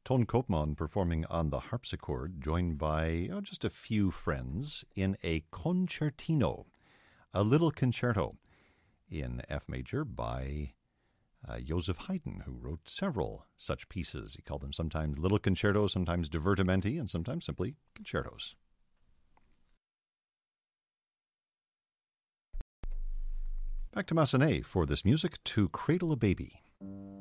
Ton Koopman performing on the harpsichord, joined by just a few friends in a concertino, a little concerto in F major by Joseph Haydn, who wrote several such pieces. He called them sometimes little concertos, sometimes divertimenti, and sometimes simply concertos. Back to Massenet for this music, To Cradle a Baby.